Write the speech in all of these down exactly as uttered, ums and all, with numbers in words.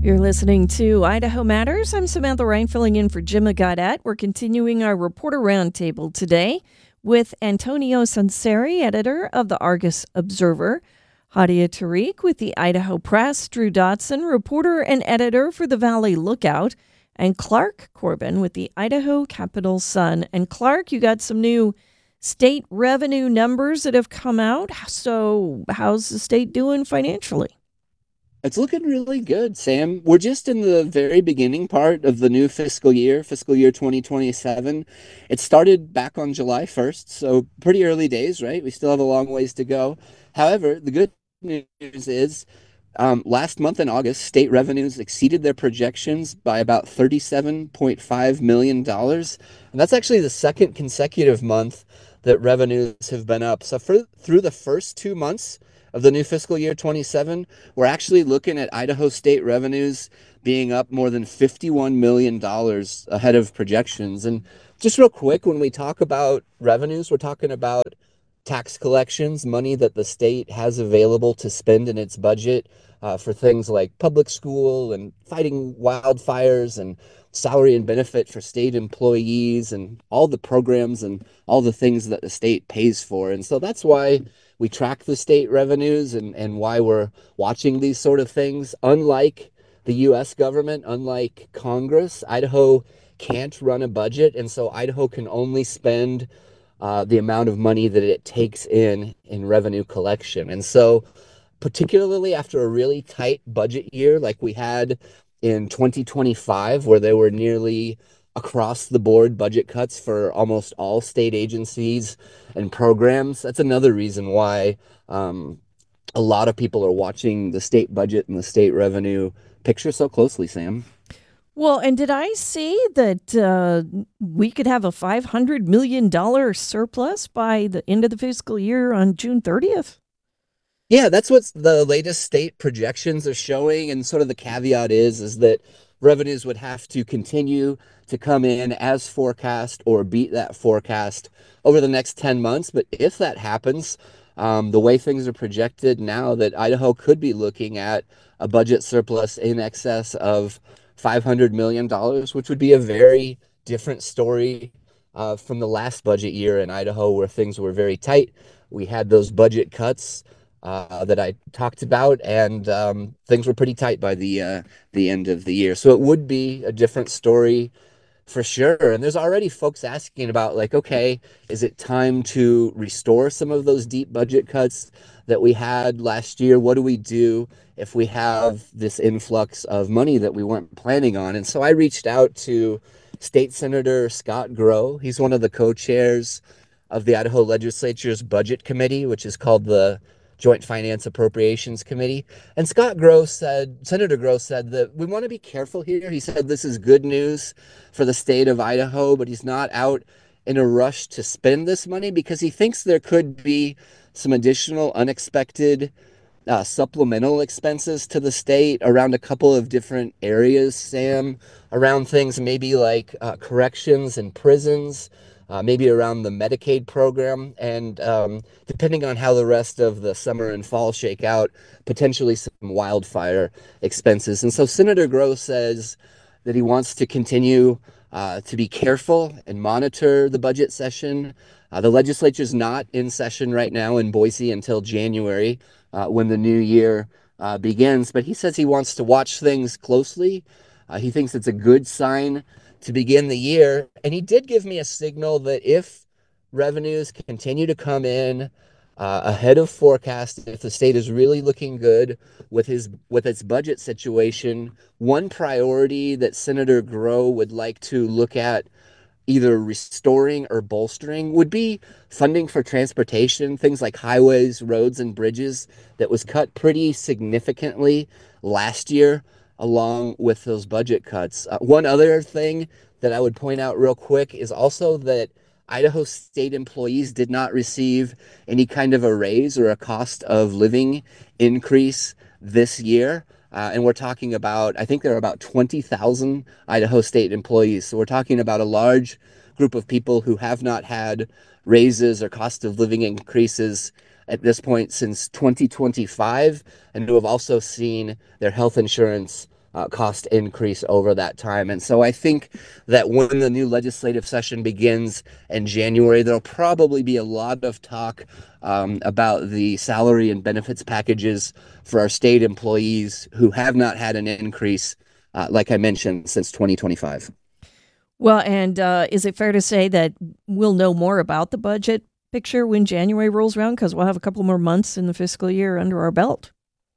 You're listening to Idaho Matters. I'm Samantha Ryan filling in for Jim Gaudette. We're continuing our reporter roundtable today with Antonio Sunseri, editor of the Argus Observer, Hadia Tariq with the Idaho Press, Drew Dotson, reporter and editor for the Valley Lookout, and Clark Corbin with the Idaho Capital Sun. And Clark, you got some new state revenue numbers that have come out. So how's the state doing financially? It's looking really good, Sam. We're just in the very beginning part of the new fiscal year, fiscal year twenty twenty-seven. It started back on July first, so pretty early days, right? We still have a long ways to go. However, the good news is um, last month in August, state revenues exceeded their projections by about thirty-seven point five million dollars. And that's actually the second consecutive month that revenues have been up. So for through the first two months of the new fiscal year twenty-seven, we're actually looking at Idaho state revenues being up more than fifty-one million dollars ahead of projections. And just real quick, when we talk about revenues, we're talking about tax collections, money that the state has available to spend in its budget uh, for things like public school and fighting wildfires and salary and benefit for state employees and all the programs and all the things that the state pays for. And so that's why we track the state revenues and, and why we're watching these sort of things. Unlike the U S government, unlike Congress, Idaho can't run a budget. And so Idaho can only spend uh, the amount of money that it takes in in revenue collection. And so particularly after a really tight budget year like we had in twenty twenty-five, where there were nearly across the board budget cuts for almost all state agencies and programs. That's another reason why um, a lot of people are watching the state budget and the state revenue picture so closely, Sam. Well, and did I see that uh, we could have a five hundred million dollars surplus by the end of the fiscal year on June thirtieth? Yeah, that's what the latest state projections are showing. And sort of the caveat is, is that revenues would have to continue to come in as forecast or beat that forecast over the next ten months. But if that happens, um, the way things are projected now, that Idaho could be looking at a budget surplus in excess of five hundred million dollars, which would be a very different story uh, from the last budget year in Idaho, where things were very tight. We had those budget cuts uh, that I talked about, and um, things were pretty tight by the uh, the end of the year. So it would be a different story for sure. And there's already folks asking about, like, okay, is it time to restore some of those deep budget cuts that we had last year? What do we do if we have this influx of money that we weren't planning on? And so I reached out to State Senator Scott Grow. He's one of the co-chairs of the Idaho Legislature's Budget Committee, which is called the Joint Finance Appropriations Committee. And Scott Gross said, Senator Gross said that we want to be careful here. He said this is good news for the state of Idaho, but he's not out in a rush to spend this money because he thinks there could be some additional unexpected uh, supplemental expenses to the state around a couple of different areas, Sam, around things maybe like uh, corrections and prisons, uh, maybe around the Medicaid program, and um, depending on how the rest of the summer and fall shake out, potentially some wildfire expenses. And so Senator Gross says that he wants to continue uh, to be careful and monitor the budget session. Uh, the legislature is not in session right now in Boise until January, uh, when the new year uh, begins. But he says he wants to watch things closely. Uh, he thinks it's a good sign to begin the year. And he did give me a signal that if revenues continue to come in uh, ahead of forecast, if the state is really looking good with his with its budget situation, one priority that Senator Grow would like to look at either restoring or bolstering would be funding for transportation, things like highways, roads, and bridges that was cut pretty significantly last year along with those budget cuts. Uh, one other thing that I would point out real quick is also that Idaho state employees did not receive any kind of a raise or a cost of living increase this year. Uh, and we're talking about, I think there are about twenty thousand Idaho state employees. So we're talking about a large group of people who have not had raises or cost of living increases at this point since twenty twenty-five, and who have also seen their health insurance uh, cost increase over that time. And so I think that when the new legislative session begins in January, there'll probably be a lot of talk um, about the salary and benefits packages for our state employees who have not had an increase, uh, like I mentioned, since twenty twenty-five. Well, and uh, is it fair to say that we'll know more about the budget picture when January rolls around? Because we'll have a couple more months in the fiscal year under our belt.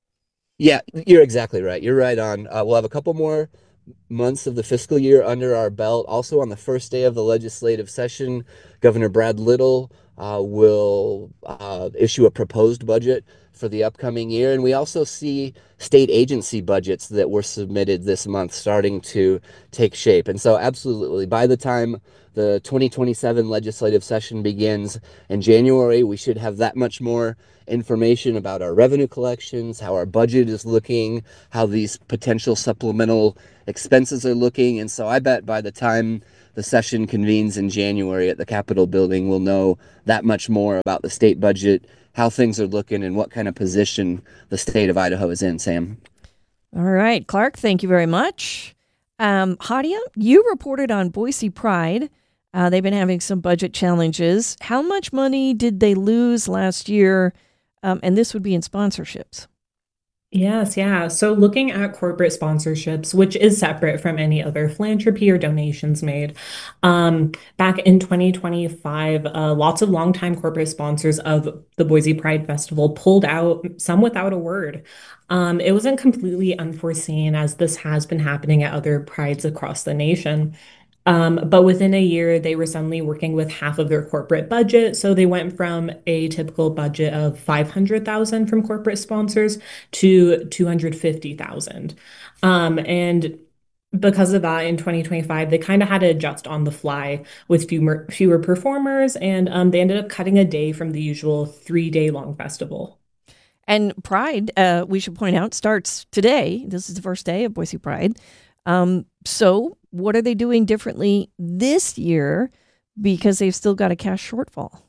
Yeah, you're exactly right. You're right on. Uh, we'll have a couple more months of the fiscal year under our belt. Also, on the first day of the legislative session, Governor Brad Little uh, will uh, issue a proposed budget for the upcoming year. And we also see state agency budgets that were submitted this month starting to take shape. And so, absolutely, by the time the twenty twenty-seven legislative session begins in January, we should have that much more information about our revenue collections, how our budget is looking, how these potential supplemental expenses are looking. And so I bet by the time the session convenes in January at the Capitol building, we'll know that much more about the state budget, how things are looking, and what kind of position the state of Idaho is in, Sam. All right, Clark, thank you very much. Um, Hadia, you reported on Boise Pride. Uh, they've been having some budget challenges. How much money did they lose last year? Um, and this would be in sponsorships. Yes, yeah. So looking at corporate sponsorships, which is separate from any other philanthropy or donations made, um, back in twenty twenty-five, uh, lots of longtime corporate sponsors of the Boise Pride Festival pulled out, some without a word. Um, it wasn't completely unforeseen, as this has been happening at other prides across the nation. Um, but within a year, they were suddenly working with half of their corporate budget. So they went from a typical budget of five hundred thousand from corporate sponsors to two hundred fifty thousand. Um, and because of that, in twenty twenty-five, they kind of had to adjust on the fly with fewer fewer performers, and um, they ended up cutting a day from the usual three day long festival. And Pride, uh, we should point out, starts today. This is the first day of Boise Pride. Um, so, what are they doing differently this year because they've still got a cash shortfall?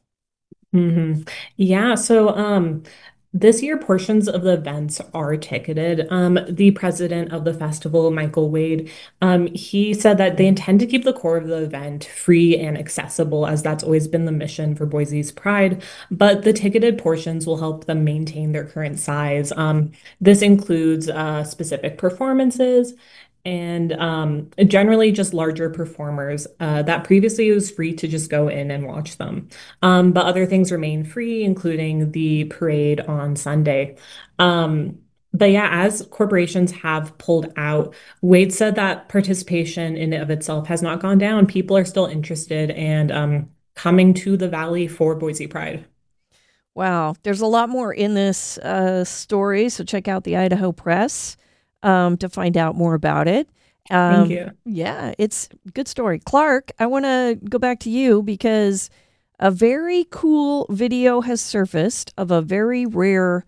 hmm Yeah, so um, this year portions of the events are ticketed. Um, the president of the festival, Michael Wade, um, he said that they intend to keep the core of the event free and accessible, as that's always been the mission for Boise's Pride. But the ticketed portions will help them maintain their current size. Um, this includes uh, specific performances and um, generally just larger performers uh, that previously it was free to just go in and watch them. Um, but other things remain free, including the parade on Sunday. Um, but yeah, as corporations have pulled out, Wade said that participation in and of itself has not gone down. People are still interested and um, coming to the Valley for Boise Pride. Wow, there's a lot more in this uh, story, so check out the Idaho Press um, to find out more about it. Thank Um, you. yeah, it's a good story. Clark, I want to go back to you because a very cool video has surfaced of a very rare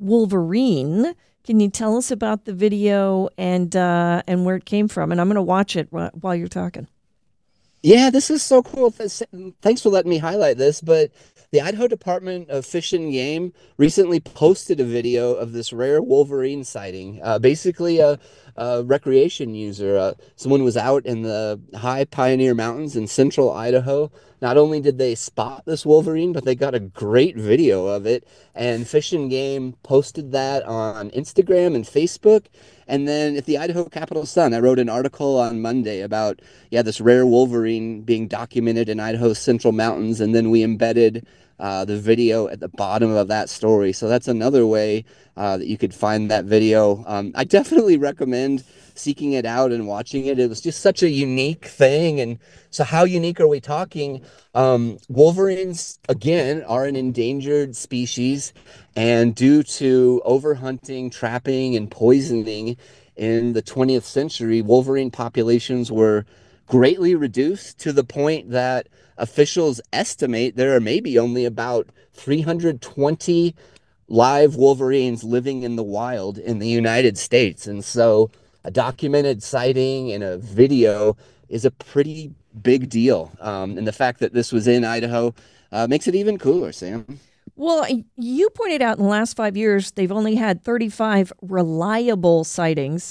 wolverine. Can you tell us about the video and uh, and where it came from? And I'm going to watch it wh- while you're talking. Yeah, this is so cool. Thanks for letting me highlight this. But the Idaho Department of Fish and Game recently posted a video of this rare wolverine sighting. Uh, basically, a, a recreation user, uh, someone was out in the high Pioneer Mountains in central Idaho. Not only did they spot this wolverine, but they got a great video of it. And Fish and Game posted that on Instagram and Facebook. And then at the Idaho Capital Sun, I wrote an article on Monday about, yeah, this rare wolverine being documented in Idaho's central mountains. And then we embedded uh, the video at the bottom of that story. So that's another way uh, that you could find that video. Um, I definitely recommend seeking it out and watching it. It was just such a unique thing. And so, how unique are we talking? Um, wolverines, again, are an endangered species. And due to overhunting, trapping, and poisoning in the twentieth century, wolverine populations were greatly reduced to the point that officials estimate there are maybe only about three hundred twenty live wolverines living in the wild in the United States. And so a documented sighting and a video is a pretty big deal. Um, and the fact that this was in Idaho uh, makes it even cooler, Sam. Well, you pointed out in the last five years, they've only had thirty-five reliable sightings.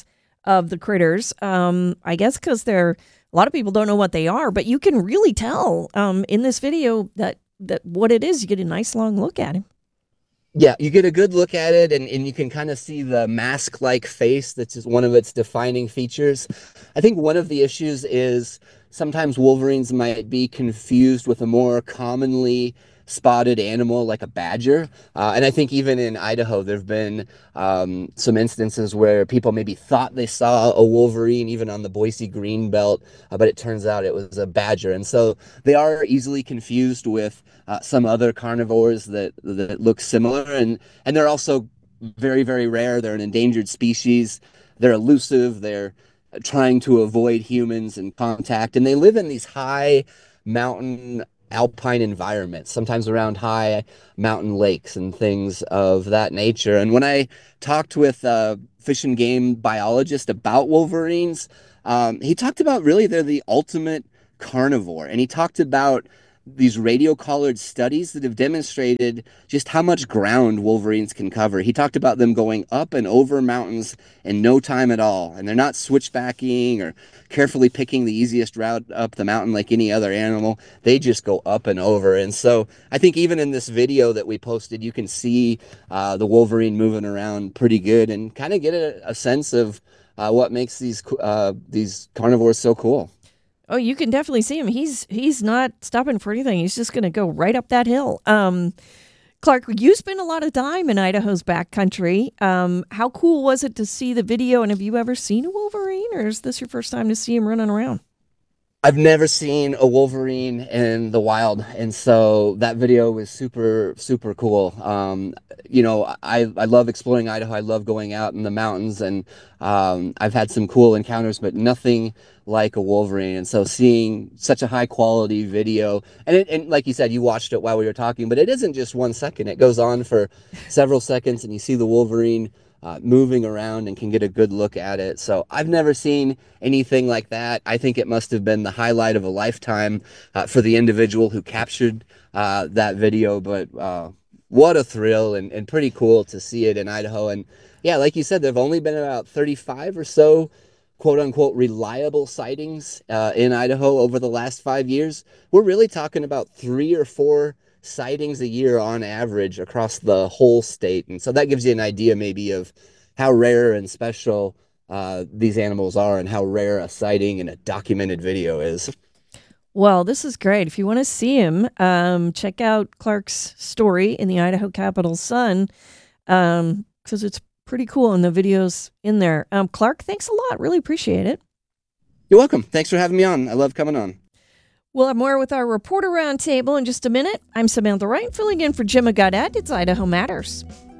of the critters. Um, I guess because they're a lot of people don't know what they are, but you can really tell um, in this video that that what it is. You get a nice long look at him. Yeah, you get a good look at it, and, and you can kind of see the mask-like face. That's just one of its defining features. I think one of the issues is sometimes wolverines might be confused with a more commonly spotted animal like a badger. Uh, and I think even in Idaho, there have been um, some instances where people maybe thought they saw a wolverine, even on the Boise Greenbelt, uh, but it turns out it was a badger. And so they are easily confused with uh, some other carnivores that, that look similar. And, and they're also very, very rare. They're an endangered species. They're elusive. They're trying to avoid humans and contact. And they live in these high mountain alpine environments, sometimes around high mountain lakes and things of that nature. And when I talked with a fish and game biologist about wolverines, um, he talked about really they're the ultimate carnivore. And he talked about these radio collared studies that have demonstrated just how much ground wolverines can cover. He talked about them going up and over mountains in no time at all. And they're not switchbacking or carefully picking the easiest route up the mountain like any other animal. They just go up and over. And so I think even in this video that we posted, you can see uh, the wolverine moving around pretty good and kind of get a, a sense of uh, what makes these uh, these carnivores so cool. Oh, you can definitely see him. He's he's not stopping for anything. He's just going to go right up that hill. Um, Clark, you spend a lot of time in Idaho's backcountry. Um, how cool was it to see the video? And have you ever seen a wolverine, or is this your first time to see him running around? I've never seen a wolverine in the wild, and so that video was super, super cool. Um, you know, I, I love exploring Idaho. I love going out in the mountains, and um, I've had some cool encounters, but nothing like a wolverine. And so seeing such a high quality video, and, it, and like you said, you watched it while we were talking, but it isn't just one second. It goes on for several seconds, and you see the wolverine Uh, moving around and can get a good look at it. So I've never seen anything like that. I think it must have been the highlight of a lifetime uh, for the individual who captured uh, that video. But uh, what a thrill, and, and pretty cool to see it in Idaho. And yeah, like you said, there have only been about thirty-five or so quote unquote reliable sightings uh, in Idaho over the last five years. We're really talking about three or four sightings a year on average across the whole state. And so that gives you an idea maybe of how rare and special uh, these animals are and how rare a sighting and a documented video is. Well, this is great. If you want to see him, um, check out Clark's story in the Idaho Capital Sun, um, because it's pretty cool and the video's in there. Um, Clark, thanks a lot. Really appreciate it. You're welcome. Thanks for having me on. I love coming on. We'll have more with our reporter roundtable in just a minute. I'm Samantha Wright, filling in for Jim Gaudet. It's Idaho Matters.